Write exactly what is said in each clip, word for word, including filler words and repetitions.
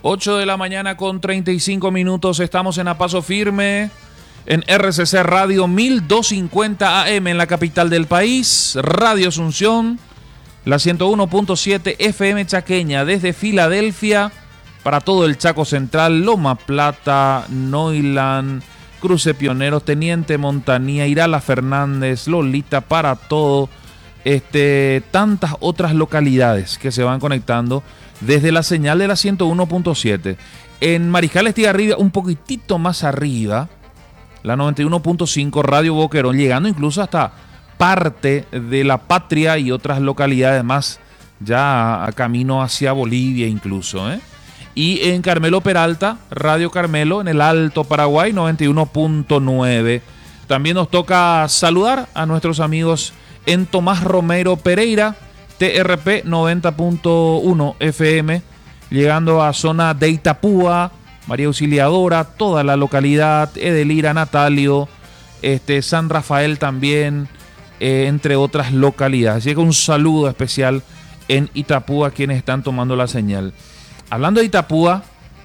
ocho de la mañana con treinta y cinco minutos. Estamos en A Paso Firme en R C C Radio mil doscientos cincuenta A M en la capital del país. Radio Asunción, la ciento uno punto siete F M Chaqueña desde Filadelfia para todo el Chaco Central, Loma Plata, Noiland, Cruce Pioneros, Teniente Montanía, Irala Fernández, Lolita, para todo, este, tantas otras localidades que se van conectando desde la señal de la ciento uno punto siete. En Mariscal Estigarribia, un poquitito más arriba, la noventa y uno punto cinco Radio Boquerón, llegando incluso hasta parte de La Patria y otras localidades más, ya a camino hacia Bolivia incluso, ¿eh? Y en Carmelo Peralta, Radio Carmelo, en el Alto Paraguay, noventa y uno punto nueve. También nos toca saludar a nuestros amigos en Tomás Romero Pereira, T R P noventa punto uno F M, llegando a zona de Itapúa, María Auxiliadora, toda la localidad, Edelira, Natalio, este, San Rafael también, eh, entre otras localidades. Llega un saludo especial en Itapúa, quienes están tomando la señal. Hablando de Itapúa,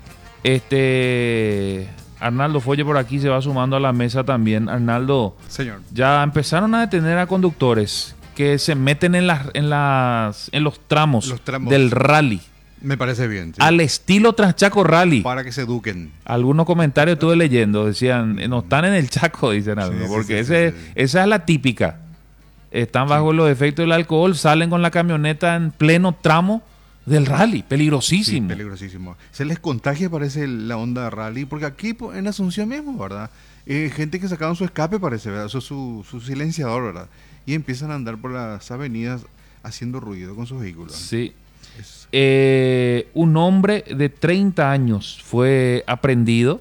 este, Arnaldo Folle por aquí se va sumando a la mesa también. Arnaldo, señor, ya empezaron a detener a conductores que se meten en las, en las, en los tramos, los tramos del rally. Me parece bien. Sí. Al estilo Transchaco Rally. Para que se eduquen. Algunos comentarios estuve leyendo, decían, no están en el Chaco, dicen algo, sí, porque sí, sí, ese, sí, sí. esa es la típica. Están bajo sí. los efectos del alcohol, salen con la camioneta en pleno tramo del rally, peligrosísimo. Sí, peligrosísimo. Se les contagia, parece, la onda rally, porque aquí en Asunción mismo, ¿verdad? Eh, gente que sacaron su escape, parece, ¿verdad? Eso es su, su silenciador, ¿verdad? Y empiezan a andar por las avenidas haciendo ruido con sus vehículos. Sí. Es... Eh, un hombre de treinta años fue aprehendido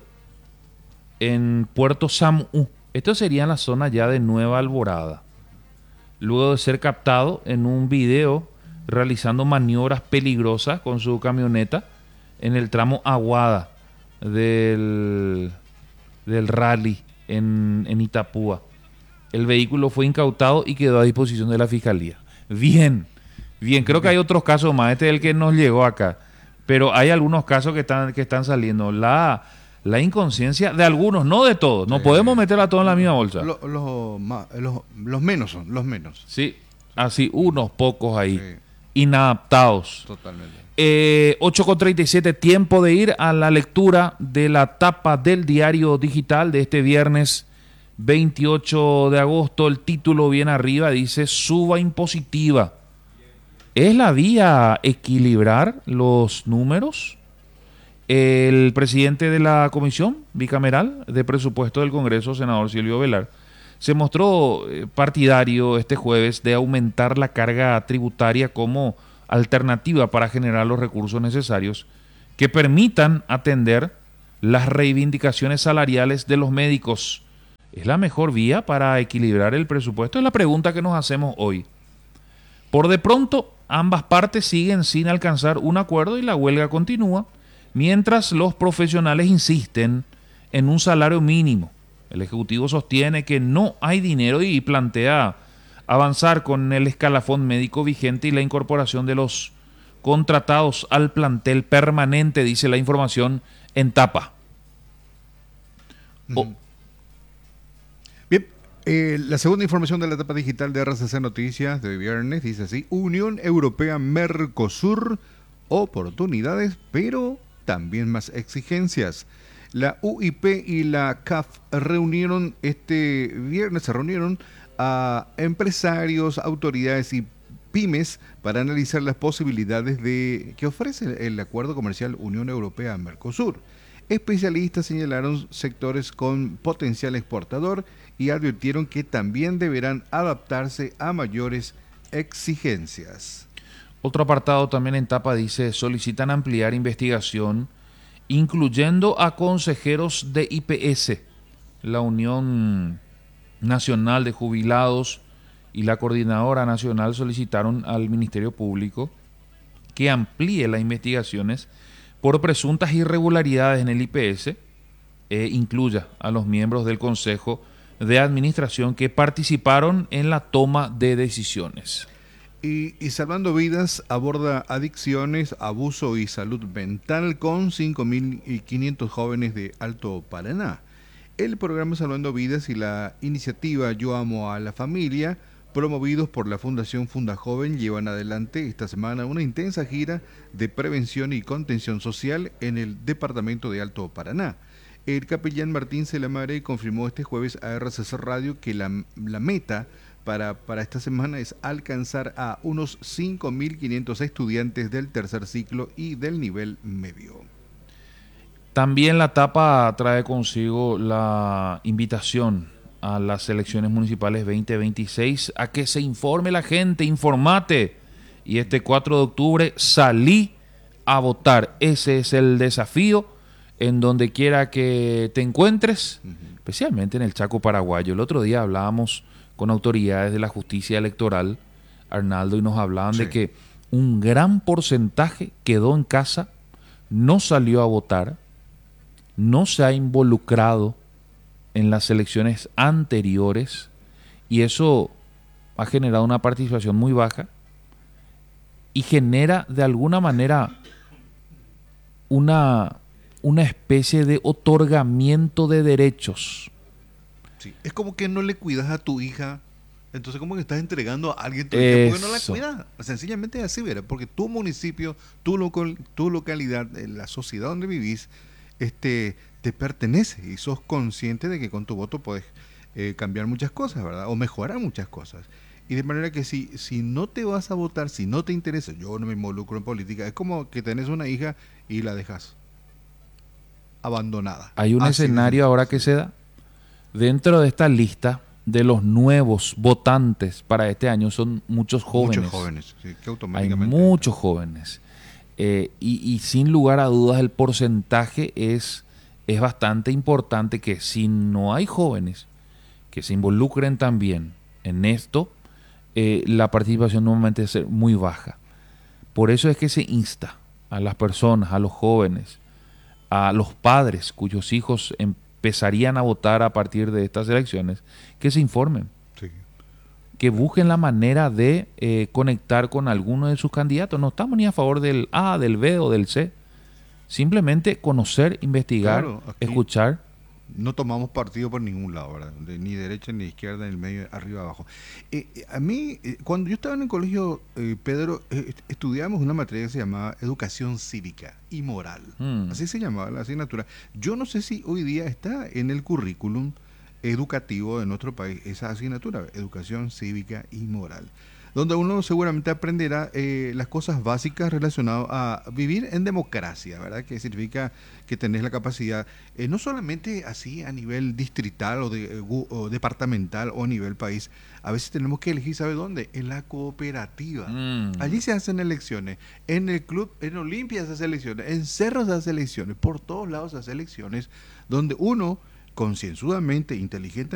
en Puerto Samú. Esto sería en la zona ya de Nueva Alborada. Luego de ser captado en un video realizando maniobras peligrosas con su camioneta en el tramo Aguada del, del rally en, en Itapúa. El vehículo fue incautado y quedó a disposición de la Fiscalía. Bien, bien, creo que hay otros casos más. Este es el que nos llegó acá. Pero hay algunos casos que están, que están saliendo. La, la inconsciencia de algunos, no de todos. No sí. podemos meter a todos en la misma bolsa. Lo, lo, los, los menos son, los menos. Sí, así unos pocos ahí. Sí. Inadaptados. Totalmente. Eh, ocho con treinta y siete, tiempo de ir a la lectura de la tapa del diario digital de este viernes veintiocho de agosto. El título bien arriba dice: suba impositiva. ¿Es la vía equilibrar los números? El presidente de la Comisión Bicameral de Presupuesto del Congreso, senador Silvio Velar, se mostró partidario este jueves de aumentar la carga tributaria como alternativa para generar los recursos necesarios que permitan atender las reivindicaciones salariales de los médicos. ¿Es la mejor vía para equilibrar el presupuesto? Es la pregunta que nos hacemos hoy. Por de pronto, ambas partes siguen sin alcanzar un acuerdo y la huelga continúa, mientras los profesionales insisten en un salario mínimo. El Ejecutivo sostiene que no hay dinero y plantea avanzar con el escalafón médico vigente y la incorporación de los contratados al plantel permanente, dice la información en tapa. Oh. Bien, eh, la segunda información de la etapa digital de R C C Noticias de viernes dice así: Unión Europea Mercosur, oportunidades, pero también más exigencias. La U I P y la C A F reunieron este viernes, se reunieron a empresarios, autoridades y pymes para analizar las posibilidades de que ofrece el acuerdo comercial Unión Europea-Mercosur. Especialistas señalaron sectores con potencial exportador y advirtieron que también deberán adaptarse a mayores exigencias. Otro apartado también en tapa dice: solicitan ampliar investigación incluyendo a consejeros de I P S. La Unión Nacional de Jubilados y la Coordinadora Nacional solicitaron al Ministerio Público que amplíe las investigaciones por presuntas irregularidades en el I P S e incluya a los miembros del Consejo de Administración que participaron en la toma de decisiones. Y, y Salvando Vidas aborda adicciones, abuso y salud mental con cinco mil quinientos jóvenes de Alto Paraná. El programa Salvando Vidas y la iniciativa Yo Amo a la Familia, promovidos por la Fundación Funda Joven, llevan adelante esta semana una intensa gira de prevención y contención social en el departamento de Alto Paraná. El capellán Martín Celamare confirmó este jueves a R C C Radio que la, la meta Para, para esta semana es alcanzar a unos cinco mil quinientos estudiantes del tercer ciclo y del nivel medio. También la etapa trae consigo la invitación a las elecciones municipales veinte veintiséis a que se informe la gente, informate. Y este cuatro de octubre salí a votar. Ese es el desafío en donde quiera que te encuentres, uh-huh. especialmente en el Chaco paraguayo. El otro día hablábamos con autoridades de la justicia electoral, Arnaldo, y nos hablaban sí. de que un gran porcentaje quedó en casa, no salió a votar, no se ha involucrado en las elecciones anteriores, y eso ha generado una participación muy baja y genera de alguna manera una, una especie de otorgamiento de derechos. Sí. Es como que no le cuidas a tu hija, entonces como que estás entregando a alguien tu hija porque no la cuidas. Sencillamente es así, ¿verdad? Porque tu municipio, tu, local, tu localidad, la sociedad donde vivís, este, te pertenece y sos consciente de que con tu voto puedes eh, cambiar muchas cosas, ¿verdad? O mejorar muchas cosas. Y de manera que si, si no te vas a votar, si no te interesa, yo no me involucro en política, es como que tenés una hija y la dejas abandonada. Hay un así escenario ahora que se da. Dentro de esta lista de los nuevos votantes para este año son muchos jóvenes. Muchos jóvenes, sí, que automáticamente. Hay muchos jóvenes. Eh, y, y sin lugar a dudas el porcentaje es, es bastante importante que si no hay jóvenes que se involucren también en esto, eh, la participación normalmente va a ser muy baja. Por eso es que se insta a las personas, a los jóvenes, a los padres cuyos hijos empezarían a votar a partir de estas elecciones, que se informen, sí. que busquen la manera de eh, conectar con alguno de sus candidatos. No estamos ni a favor del A, del B o del C. Simplemente conocer, investigar, claro, escuchar. No tomamos partido por ningún lado, ¿verdad? De, ni derecha ni izquierda, ni el medio, arriba, abajo. Eh, a mí, eh, cuando yo estaba en el colegio, eh, Pedro, eh, estudiamos una materia que se llamaba Educación Cívica y Moral. Mm. Así se llamaba la asignatura. Yo no sé si hoy día está en el currículum educativo de nuestro país esa asignatura, Educación Cívica y Moral, donde uno seguramente aprenderá eh, las cosas básicas relacionadas a vivir en democracia, ¿verdad? Que significa que tenés la capacidad, eh, no solamente así a nivel distrital o, de, o departamental o a nivel país, a veces tenemos que elegir, ¿sabe dónde? En la cooperativa. Mm. Allí se hacen elecciones, en el club, en Olimpia se hacen elecciones, en Cerros se hacen elecciones, por todos lados se hacen elecciones, donde uno, concienzudamente, inteligente,